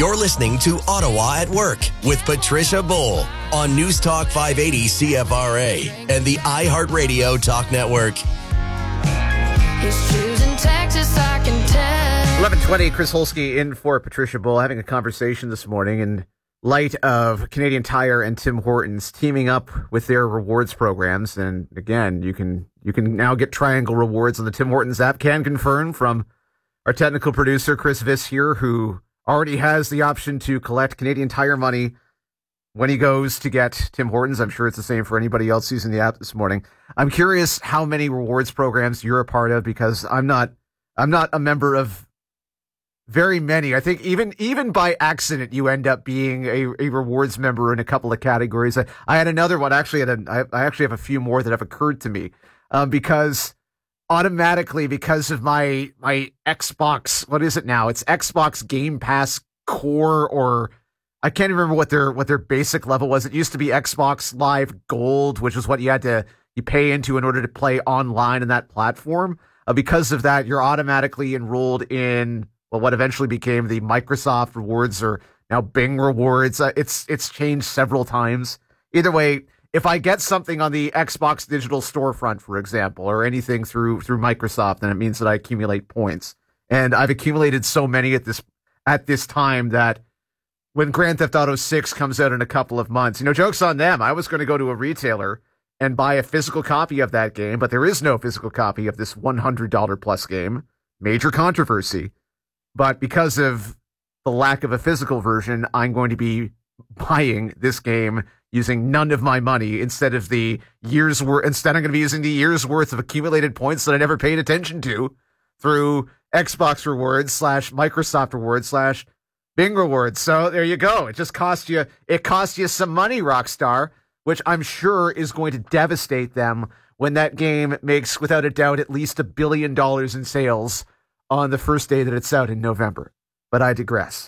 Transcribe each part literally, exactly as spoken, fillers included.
You're listening to Ottawa at Work with Patricia Bull on News Talk five eighty C F R A and the iHeartRadio Talk Network. He's choosing Texas, I can tell. eleven twenty, Chris Holsky in for Patricia Bull, having a conversation this morning in light of Canadian Tire and Tim Hortons teaming up with their rewards programs. And again, you can you can now get Triangle Rewards on the Tim Hortons app. Can confirm from our technical producer, Chris Viss here, who already has the option to collect Canadian Tire money when he goes to get Tim Hortons. I'm sure it's the same for anybody else using the app this morning. I'm curious how many rewards programs you're a part of, because I'm not I'm not a member of very many. I think even even by accident, you end up being a, a rewards member in a couple of categories. I, I had another one. Actually, had a, I, I actually have a few more that have occurred to me um, because automatically, because of my my Xbox, what is it now? It's Xbox Game Pass Core, or I can't even remember what their what their basic level was. It used to be Xbox Live Gold, which is what you had to you pay into in order to play online in that platform. Uh, because of that, you're automatically enrolled in well, what eventually became the Microsoft Rewards, or now Bing Rewards. Uh, it's it's changed several times. Either way, if I get something on the Xbox digital storefront, for example, or anything through through Microsoft, then it means that I accumulate points. And I've accumulated so many at this at this time that when Grand Theft Auto six comes out in a couple of months, you know, joke's on them. I was going to go to a retailer and buy a physical copy of that game, but there is no physical copy of this one hundred dollars plus game. Major controversy. But because of the lack of a physical version, I'm going to be buying this game using none of my money instead of the years worth. Instead, I'm going to be using the years worth of accumulated points that I never paid attention to through Xbox Rewards slash Microsoft Rewards slash Bing Rewards. So there you go. It just cost you. It cost you some money, Rockstar, which I'm sure is going to devastate them when that game makes, without a doubt, at least a billion dollars in sales on the first day that it's out in November. But I digress.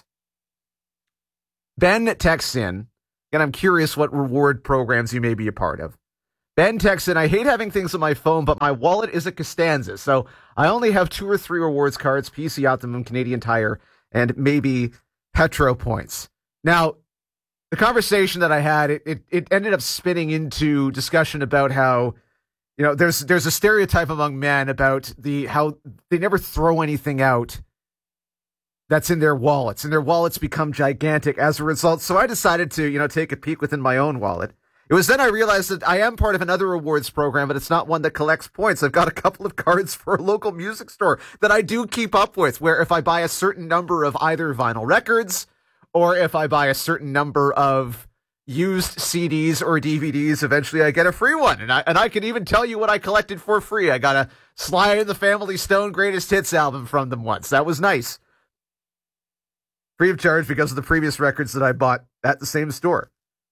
Ben texts in. And I'm curious what reward programs you may be a part of. Ben texts in, I hate having things on my phone, but my wallet is a Costanza, so I only have two or three rewards cards, P C Optimum, Canadian Tire, and maybe Petro points. Now, the conversation that I had, it, it, it ended up spinning into discussion about how, you know, there's there's a stereotype among men about the how they never throw anything out that's in their wallets, and their wallets become gigantic as a result. So I decided to, you know, take a peek within my own wallet. It was then I realized that I am part of another rewards program, but it's not one that collects points. I've got a couple of cards for a local music store that I do keep up with, where if I buy a certain number of either vinyl records, or if I buy a certain number of used C Ds or D V Ds, eventually I get a free one. And I and I can even tell you what I collected for free. I got a Sly and the Family Stone Greatest Hits album from them once. That was nice. Free of charge because of the previous records that I bought at the same store.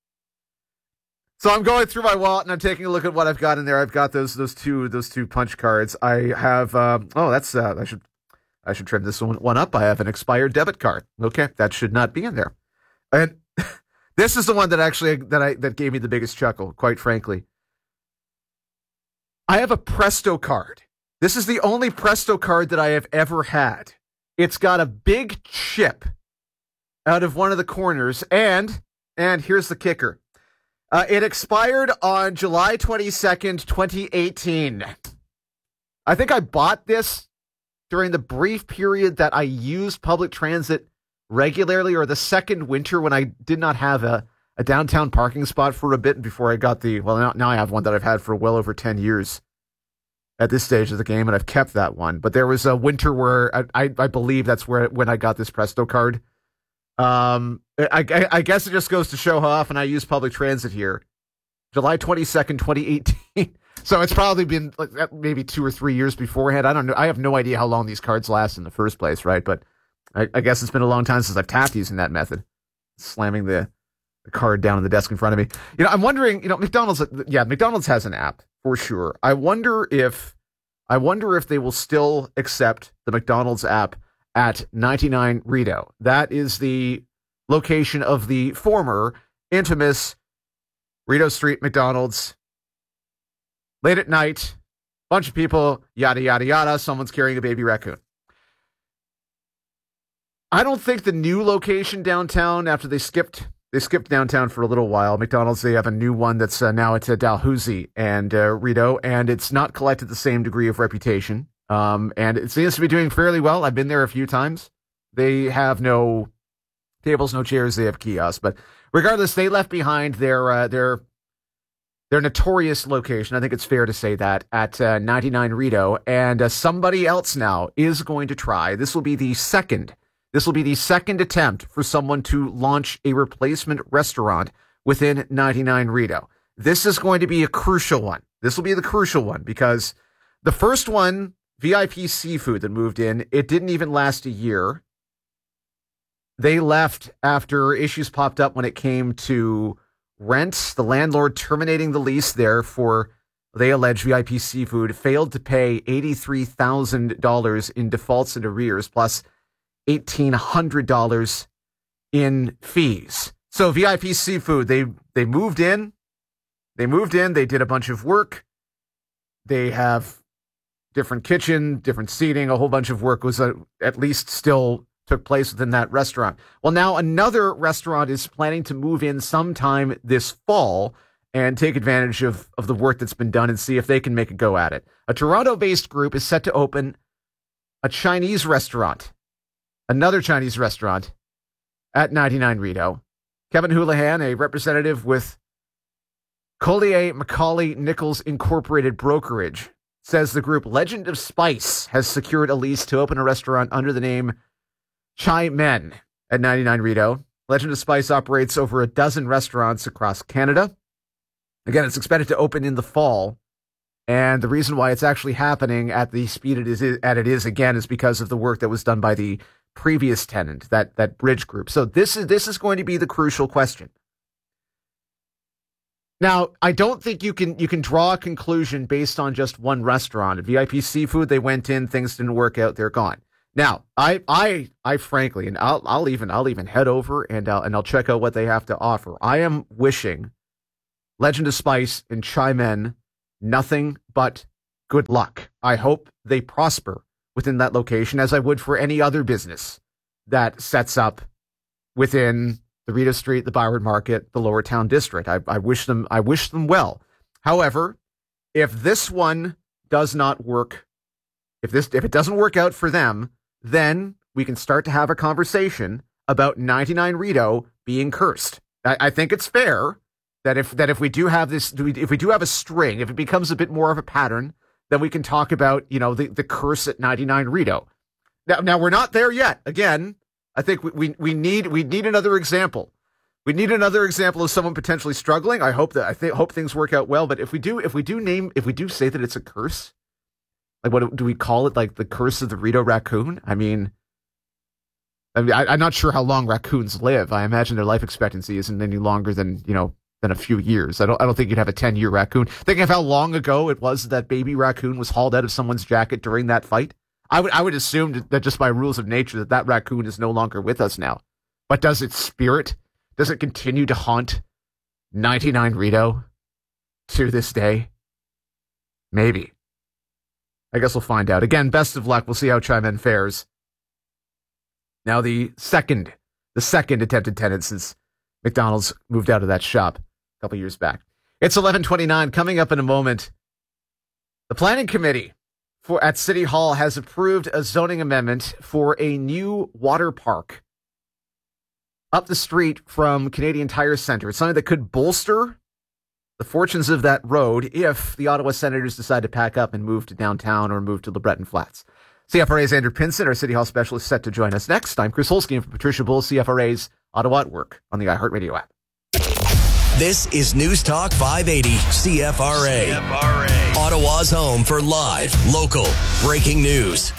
So I'm going through my wallet and I'm taking a look at what I've got in there. I've got those those two those two punch cards. I have um, oh that's uh, I should I should trim this one, one up. I have an expired debit card. Okay, that should not be in there. And this is the one that actually that I that gave me the biggest chuckle, quite frankly. I have a Presto card. This is the only Presto card that I have ever had. It's got a big chip out of one of the corners, and and here's the kicker. Uh, it expired on July twenty-second, twenty eighteen. I think I bought this during the brief period that I used public transit regularly, or the second winter when I did not have a, a downtown parking spot for a bit before I got the, well, now, now I have one that I've had for well over ten years at this stage of the game, and I've kept that one. But there was a winter where I, I, I believe that's where when I got this Presto card. Um, I, I, I guess it just goes to show how often I use public transit here. July twenty-second, twenty eighteen. So it's probably been like maybe two or three years beforehand. I don't know. I have no idea how long these cards last in the first place, right? But I, I guess it's been a long time since I've tapped using that method. Slamming the, the card down on the desk in front of me. You know, I'm wondering, you know, McDonald's, yeah, McDonald's has an app for sure. I wonder if, I wonder if they will still accept the McDonald's app at ninety-nine Rideau. That is the location of the former infamous Rideau Street McDonald's. Late at night, bunch of people, yada, yada, yada. Someone's carrying a baby raccoon. I don't think the new location downtown, after they skipped they skipped downtown for a little while, McDonald's, they have a new one that's uh, now at uh, Dalhousie and uh, Rideau, and it's not collected the same degree of reputation. Um, and it seems to be doing fairly well. I've been there a few times. They have no tables, no chairs. They have kiosks. But regardless, they left behind their uh, their their notorious location. I think it's fair to say that at uh, ninety-nine Rideau. And uh, somebody else now is going to try. This will be the second. This will be the second attempt for someone to launch a replacement restaurant within ninety-nine Rideau. This is going to be a crucial one. This will be the crucial one because the first one, V I P Seafood, that moved in, it didn't even last a year. They left after issues popped up when it came to rent. The landlord terminating the lease there for, they allege, V I P Seafood failed to pay eighty-three thousand dollars in defaults and arrears, plus eighteen hundred dollars in fees. So V I P Seafood, they they moved in. They moved in. They did a bunch of work. They have different kitchen, different seating. A whole bunch of work was uh, at least still took place within that restaurant. Well, now another restaurant is planning to move in sometime this fall and take advantage of, of the work that's been done and see if they can make a go at it. A Toronto-based group is set to open a Chinese restaurant. Another Chinese restaurant at ninety-nine Rideau. Kevin Houlihan, a representative with Collier, Macaulay, Nichols Incorporated Brokerage, says the group Legend of Spice has secured a lease to open a restaurant under the name Chai Men at ninety-nine Rideau. Legend of Spice operates over a dozen restaurants across Canada. Again, it's expected to open in the fall. And the reason why it's actually happening at the speed it is at it is again is because of the work that was done by the previous tenant, that that Bridge Group. So this is this is going to be the crucial question. Now, I don't think you can you can draw a conclusion based on just one restaurant. At V I P Seafood, they went in, things didn't work out, they're gone. Now, I I I frankly, and I'll I'll even I'll even head over and I'll, and I'll check out what they have to offer. I am wishing Legend of Spice and Chai Men nothing but good luck. I hope they prosper within that location, as I would for any other business that sets up within the Rideau Street, the Byward Market, the Lower Town District. I, I wish them, I wish them well. However, if this one does not work, if this, if it doesn't work out for them, then we can start to have a conversation about ninety-nine Rideau being cursed. I, I think it's fair that if that if we do have this, if we do have a string, if it becomes a bit more of a pattern, then we can talk about, you know, the, the curse at ninety-nine Rideau. Now, now we're not there yet. Again, I think we, we, we need we need another example. We need another example of someone potentially struggling. I hope that I think hope things work out well. But if we do, if we do name, if we do say that it's a curse, like what do we call it? Like the curse of the Rideau raccoon? I mean, I mean, I, I'm not sure how long raccoons live. I imagine their life expectancy isn't any longer than, you know, than a few years. I don't I don't think you'd have a ten-year raccoon. Think of how long ago it was that baby raccoon was hauled out of someone's jacket during that fight. I would I would assume that just by rules of nature that that raccoon is no longer with us now. But does its spirit, does it continue to haunt ninety-nine Rideau to this day? Maybe. I guess we'll find out. Again, best of luck. We'll see how Chai Men fares. Now the second, the second attempted tenant since McDonald's moved out of that shop a couple years back. It's eleven twenty-nine. Coming up in a moment, the planning committee for at City Hall has approved a zoning amendment for a new water park up the street from Canadian Tire Centre. It's something that could bolster the fortunes of that road if the Ottawa Senators decide to pack up and move to downtown or move to LeBreton Flats. C F R A's Andrew Pinson, our City Hall specialist, set to join us next. I'm Chris Holsky and for Patricia Bull, C F R A's Ottawa at Work on the iHeartRadio app. This is News Talk five eighty C F R A. C F R A. Ottawa's home for live, local, breaking news.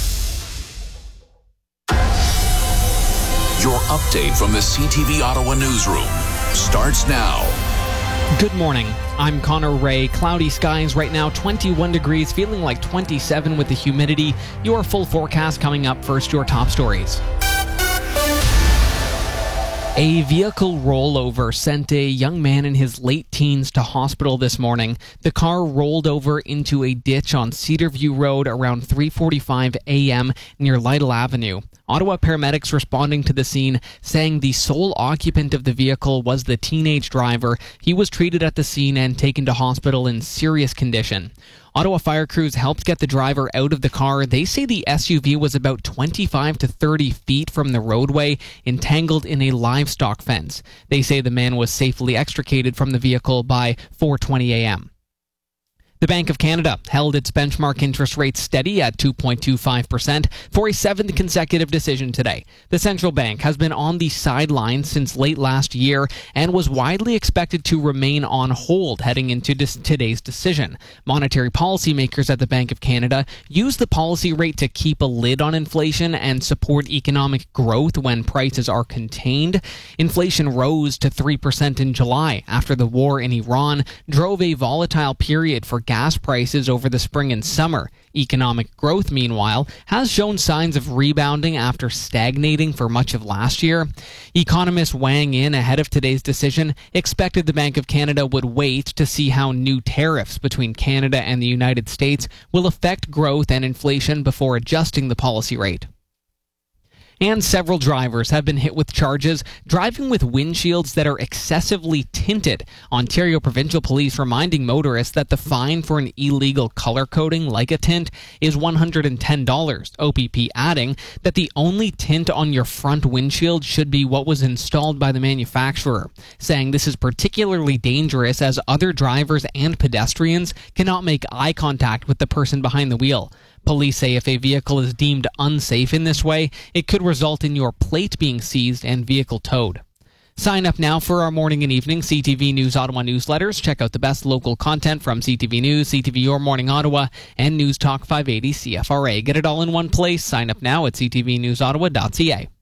Your update from the C T V Ottawa newsroom starts now. Good morning. I'm Connor Ray. Cloudy skies right now, twenty-one degrees, feeling like twenty-seven with the humidity. Your full forecast coming up. First, your top stories. A vehicle rollover sent a young man in his late teens to hospital this morning. The car rolled over into a ditch on Cedarview Road around three forty-five a.m. near Lytle Avenue. Ottawa paramedics responding to the scene saying the sole occupant of the vehicle was the teenage driver. He was treated at the scene and taken to hospital in serious condition. Ottawa fire crews helped get the driver out of the car. They say the S U V was about twenty-five to thirty feet from the roadway, entangled in a livestock fence. They say the man was safely extricated from the vehicle by four twenty a.m. The Bank of Canada held its benchmark interest rate steady at two point two five percent for a seventh consecutive decision today. The central bank has been on the sidelines since late last year and was widely expected to remain on hold heading into dis- today's decision. Monetary policymakers at the Bank of Canada use the policy rate to keep a lid on inflation and support economic growth when prices are contained. Inflation rose to three percent in July after the war in Iran drove a volatile period for gas prices over the spring and summer. Economic growth, meanwhile, has shown signs of rebounding after stagnating for much of last year. Economists weighing in ahead of today's decision expected the Bank of Canada would wait to see how new tariffs between Canada and the United States will affect growth and inflation before adjusting the policy rate. And several drivers have been hit with charges driving with windshields that are excessively tinted. Ontario Provincial Police reminding motorists that the fine for an illegal color coding like a tint is one hundred ten dollars. O P P adding that the only tint on your front windshield should be what was installed by the manufacturer, saying this is particularly dangerous as other drivers and pedestrians cannot make eye contact with the person behind the wheel. Police say if a vehicle is deemed unsafe in this way, it could result in your plate being seized and vehicle towed. Sign up now for our morning and evening C T V News Ottawa newsletters. Check out the best local content from C T V News, C T V Your Morning Ottawa, and News Talk five eighty C F R A. Get it all in one place. Sign up now at c t v news ottawa dot c a.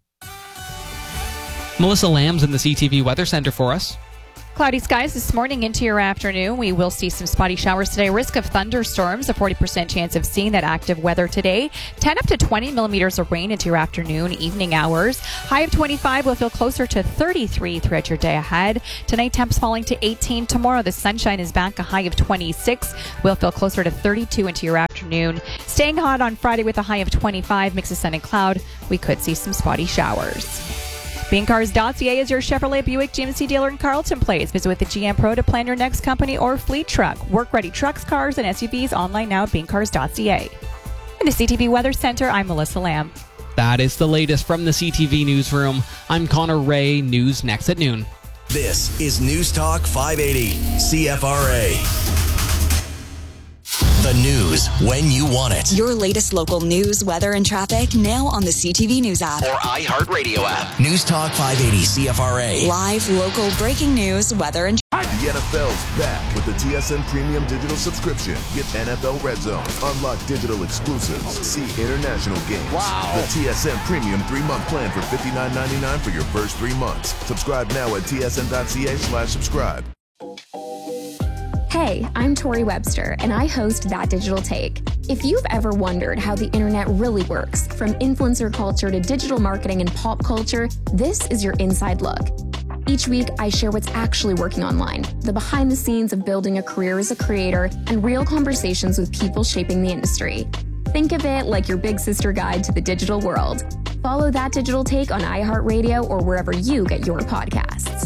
Melissa Lamb's in the C T V Weather Center for us. Cloudy skies this morning into your afternoon. We will see some spotty showers today. Risk of thunderstorms, a forty percent chance of seeing that active weather today. ten up to twenty millimeters of rain into your afternoon, evening hours. High of twenty-five will feel closer to thirty-three throughout your day ahead. Tonight, temps falling to eighteen. Tomorrow, the sunshine is back, a high of twenty-six. Will feel closer to thirty-two into your afternoon. Staying hot on Friday with a high of twenty-five. Mix of sun and cloud. We could see some spotty showers. Bean Cars dot c a is your Chevrolet Buick G M C dealer in Carleton Place. Visit with the G M Pro to plan your next company or fleet truck. Work-ready trucks, cars, and S U Vs online now at bean cars dot c a. In the C T V Weather Center, I'm Melissa Lamb. That is the latest from the C T V Newsroom. I'm Connor Ray. News next at noon. This is News Talk five eighty C F R A. The news when you want it. Your latest local news, weather, and traffic now on the C T V News app. Or iHeartRadio app. News Talk five eighty C F R A. Live, local, breaking news, weather, and The N F L's back with the T S N Premium Digital Subscription. Get N F L Red Zone, unlock digital exclusives, see international games. Wow. The T S N Premium three-month plan for fifty-nine ninety-nine for your first three months. Subscribe now at t s n dot c a slash subscribe. Hey, I'm Tori Webster, and I host That Digital Take. If you've ever wondered how the internet really works, from influencer culture to digital marketing and pop culture, this is your inside look. Each week, I share what's actually working online, the behind the scenes of building a career as a creator, and real conversations with people shaping the industry. Think of it like your big sister guide to the digital world. Follow That Digital Take on iHeartRadio or wherever you get your podcasts.